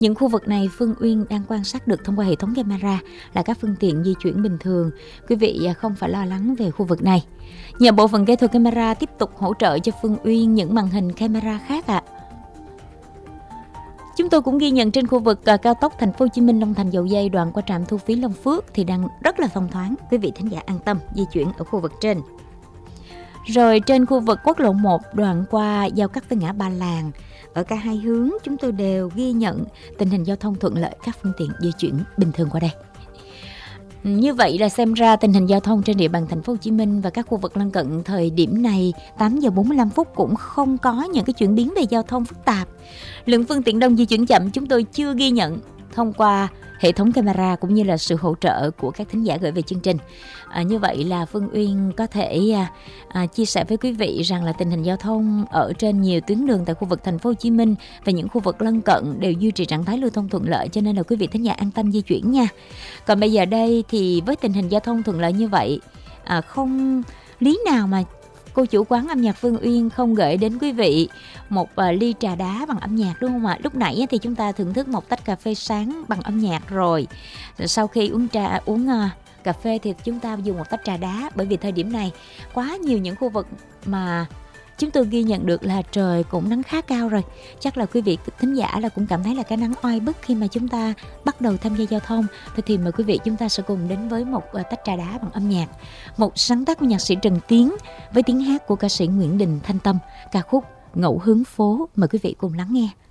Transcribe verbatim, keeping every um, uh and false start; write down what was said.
Những khu vực này Phương Uyên đang quan sát được thông qua hệ thống camera là các phương tiện di chuyển bình thường. Quý vị không phải lo lắng về khu vực này. Nhờ bộ phận kỹ thuật camera tiếp tục hỗ trợ cho Phương Uyên những màn hình camera khác ạ. À. Chúng tôi cũng ghi nhận trên khu vực cao tốc Thành phố Hồ Chí Minh Long Thành Dầu Giây đoạn qua trạm thu phí Long Phước thì đang rất là thông thoáng. Quý vị thính giả an tâm di chuyển ở khu vực trên. Rồi trên khu vực quốc lộ một đoạn qua giao cắt với ngã Ba Làng, ở cả hai hướng chúng tôi đều ghi nhận tình hình giao thông thuận lợi, các phương tiện di chuyển bình thường qua đây. Như vậy là xem ra tình hình giao thông trên địa bàn Thành phố Hồ Chí Minh và các khu vực lân cận thời điểm này tám giờ bốn mươi lăm phút cũng không có những cái chuyển biến về giao thông phức tạp. Lượng phương tiện đông di chuyển chậm chúng tôi chưa ghi nhận thông qua hệ thống camera cũng như là sự hỗ trợ của các thính giả gửi về chương trình. À, như vậy là Phương Uyên có thể à, à, chia sẻ với quý vị rằng là tình hình giao thông ở trên nhiều tuyến đường tại khu vực Thành phố Hồ Chí Minh và những khu vực lân cận đều duy trì trạng thái lưu thông thuận lợi, cho nên là quý vị thính giả an tâm di chuyển nha. Còn bây giờ đây thì với tình hình giao thông thuận lợi như vậy, à, không lý nào mà cô chủ quán âm nhạc Phương Uyên không gửi đến quý vị một uh, ly trà đá bằng âm nhạc, đúng không ạ? Lúc nãy thì chúng ta thưởng thức một tách cà phê sáng bằng âm nhạc rồi. Sau khi uống trà uống uh, cà phê thì chúng ta dùng một tách trà đá, bởi vì thời điểm này quá nhiều những khu vực mà chúng tôi ghi nhận được là trời cũng nắng khá cao rồi. Chắc là quý vị thính giả là cũng cảm thấy là cái nắng oi bức khi mà chúng ta bắt đầu tham gia giao thông. Thôi thì mời quý vị chúng ta sẽ cùng đến với một tách trà đá bằng âm nhạc, một sáng tác của nhạc sĩ Trần Tiến với tiếng hát của ca sĩ Nguyễn Đình Thanh Tâm, ca khúc Ngẫu Hứng Phố. Mời quý vị cùng lắng nghe.